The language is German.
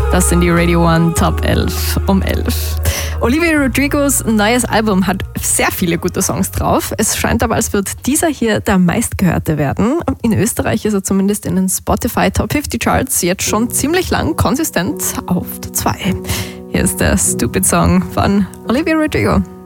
Das sind die Radio One Top 11 um 11. Olivia Rodrigos neues Album hat sehr viele gute Songs drauf. Es scheint aber, als wird dieser hier der meistgehörte werden. In Österreich ist er zumindest in den Spotify Top 50 Charts jetzt schon ziemlich lang konsistent auf der 2. Hier ist der Stupid Song von Olivia Rodrigo.